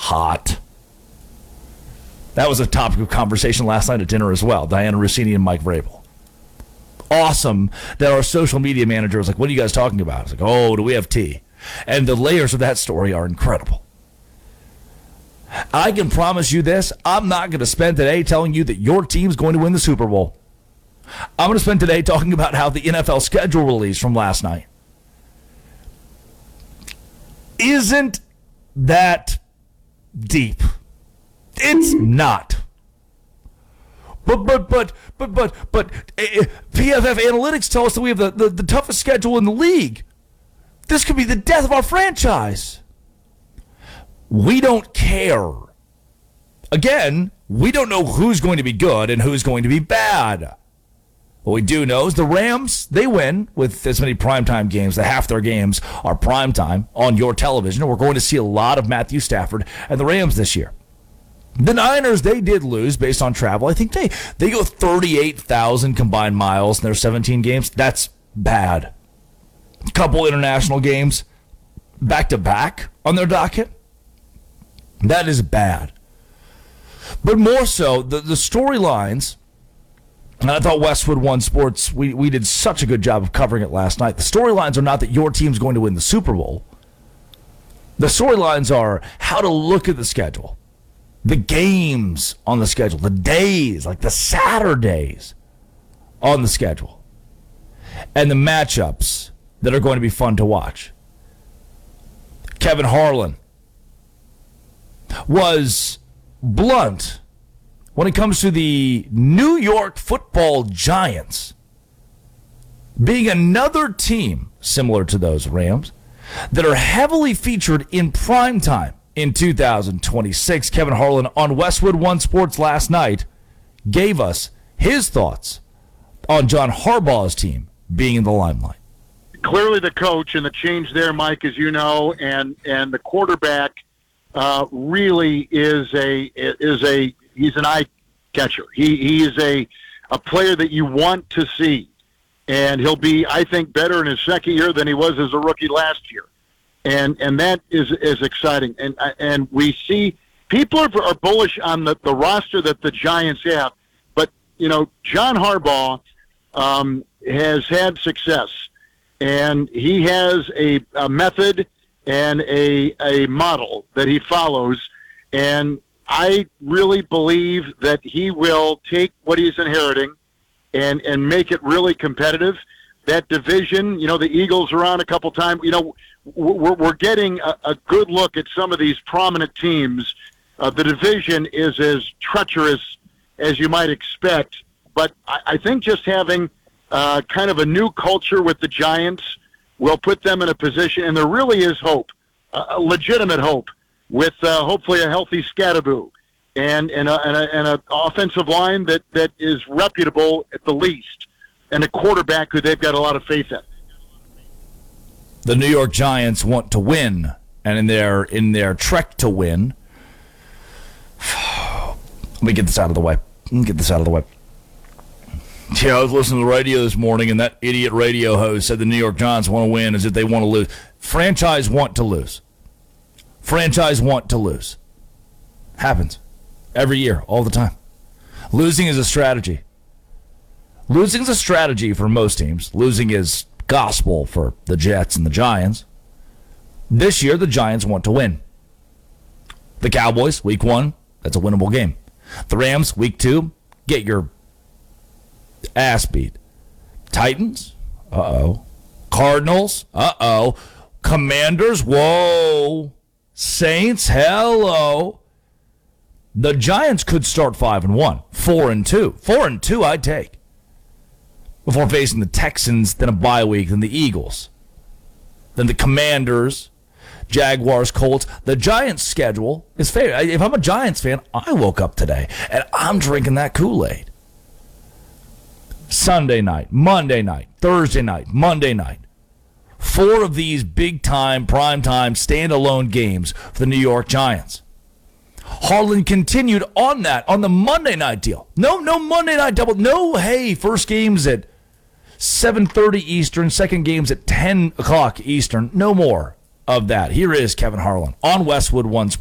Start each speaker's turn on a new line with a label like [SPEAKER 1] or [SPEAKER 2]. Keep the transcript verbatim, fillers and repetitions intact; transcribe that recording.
[SPEAKER 1] hot. That was a topic of conversation last night at dinner as well. Diana Rossini and Mike Vrabel. Awesome that our social media manager was like, what are you guys talking about? I was like, oh, do we have tea? And the layers of that story are incredible. I can promise you this. I'm not going to spend today telling you that your team's going to win the Super Bowl. I'm going to spend today talking about how the N F L schedule release from last night isn't that deep. It's not. But, but, but, but, but, but, uh, P F F analytics tell us that we have the, the, the toughest schedule in the league. This could be the death of our franchise. We don't care. Again, we don't know who's going to be good and who's going to be bad. What we do know is the Rams, they win with as many primetime games that half their games are primetime on your television. We're going to see a lot of Matthew Stafford and the Rams this year. The Niners, they did lose based on travel. I think they, they go thirty-eight thousand combined miles in their seventeen games. That's bad. A couple international games back-to-back on their docket. That is bad. But more so, the, the storylines, and I thought Westwood One Sports, we, we did such a good job of covering it last night. The storylines are not that your team's going to win the Super Bowl. The storylines are how to look at the schedule. The games on the schedule, the days, like the Saturdays on the schedule, and the matchups that are going to be fun to watch. Kevin Harlan was blunt when it comes to the New York Football Giants being another team similar to those Rams that are heavily featured in primetime in two thousand twenty-six. Kevin Harlan on Westwood One Sports last night gave us his thoughts on John Harbaugh's team being in the limelight.
[SPEAKER 2] Clearly the coach and the change there, Mike, as you know, and, and the quarterback uh, really is a is a he's an eye catcher. He he is a a player that you want to see, and he'll be, I think, better in his second year than he was as a rookie last year. And and that is is exciting. And and we see people are, are bullish on the, the roster that the Giants have. But, you know, John Harbaugh um, has had success. And he has a, a method and a, a model that he follows. And I really believe that he will take what he's inheriting and, and make it really competitive. That division, you know, the Eagles are on a couple times. You know, we're, we're getting a, a good look at some of these prominent teams. Uh, the division is as treacherous as you might expect. But I, I think just having uh, kind of a new culture with the Giants will put them in a position, and there really is hope, uh, legitimate hope, with uh, hopefully a healthy Scatterboo and, and, a, and, a, and an offensive line that, that is reputable at the least, and a quarterback who they've got a lot of faith in.
[SPEAKER 1] The New York Giants want to win, and in their in their trek to win, let me get this out of the way. Let me get this out of the way. Yeah, I was listening to the radio this morning, and that idiot radio host said the New York Giants want to win as if they want to lose. Franchise want to lose. Franchise want to lose. Happens every year, all the time. Losing is a strategy. Losing is a strategy for most teams. Losing is gospel for the Jets and the Giants. This year, the Giants want to win. The Cowboys, week one, that's a winnable game. The Rams, week two, get your ass beat. Titans, uh-oh. Cardinals, uh-oh. Commanders, whoa. Saints, hello. The Giants could start five and one, four and two. Four and two, I'd take. Before facing the Texans, then a bye week, then the Eagles, then the Commanders, Jaguars, Colts. The Giants' schedule is fair. If I'm a Giants fan, I woke up today, and I'm drinking that Kool-Aid. Sunday night, Monday night, Thursday night, Monday night. Four of these big-time, prime-time, standalone games for the New York Giants. Harlan continued on that, on the Monday night deal. No, no Monday night double. No, hey, first game's at seven thirty Eastern, second game's at ten o'clock Eastern. No more of that. Here is Kevin Harlan on Westwood One Sports.